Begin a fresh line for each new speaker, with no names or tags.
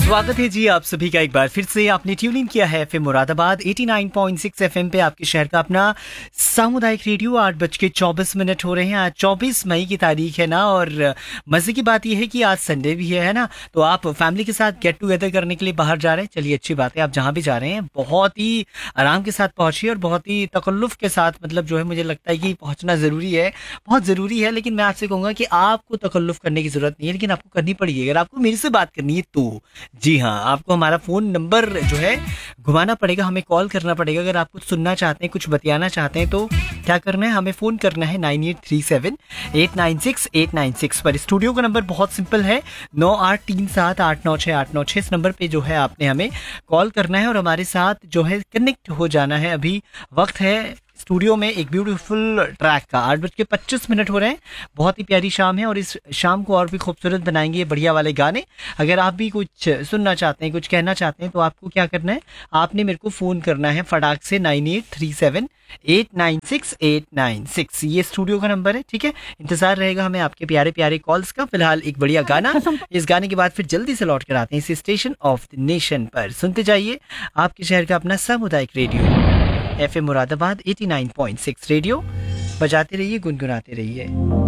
स्वागत है जी आप सभी का एक बार फिर से। आपने ट्यून इन किया है एफएम मुरादाबाद 89.6 एफएम पे, आपके शहर का अपना सामुदायिक रेडियो। 8:24 हो रहे हैं। आज 24 मई की तारीख है ना, और मजे की बात यह है कि आज संडे भी है ना, तो आप फैमिली के साथ गेट टुगेदर करने के लिए बाहर जा रहे हैं। चलिए अच्छी बात है, आप जहाँ भी जा रहे हैं बहुत ही आराम के साथ पहुंचिए और बहुत ही तकल्लुफ के साथ, मतलब जो है मुझे लगता है कि पहुंचना जरूरी है, बहुत जरूरी है। लेकिन मैं आपसे कहूंगा कि आपको तकल्लुफ करने की जरूरत नहीं है, लेकिन आपको करनी पड़ेगी। अगर आपको मेरे से बात करनी है तो जी हाँ, आपको हमारा फोन नंबर जो है घुमाना पड़ेगा, हमें कॉल करना पड़ेगा। अगर आप कुछ सुनना चाहते हैं, कुछ बतियाना चाहते हैं, तो क्या करना है, हमें फ़ोन करना है 9837896896 पर। स्टूडियो का नंबर बहुत सिंपल है, 9837896896। इस नंबर पे जो है आपने हमें कॉल करना है और हमारे साथ जो है कनेक्ट हो जाना है। अभी वक्त है स्टूडियो में एक ब्यूटीफुल ट्रैक का। 8:25 हो रहे हैं। बहुत ही प्यारी शाम है और इस शाम को और भी खूबसूरत बनाएंगे ये बढ़िया वाले गाने। अगर आप भी कुछ सुनना चाहते हैं, कुछ कहना चाहते हैं, तो आपको क्या करना है, आपने मेरे को फ़ोन करना है फटाक से 9837896896। ये स्टूडियो का नंबर है, ठीक है। इंतजार रहेगा हमें आपके प्यारे प्यारे कॉल्स का। फिलहाल एक बढ़िया गाना, इस गाने के बाद फिर जल्दी से लौट कर आते हैं इस स्टेशन ऑफ द नेशन पर। सुनते जाइए आपके शहर का अपना सामुदायिक रेडियो एफएम मुरादाबाद 89.6 रेडियो। बजाते रहिए, गुनगुनाते रहिए।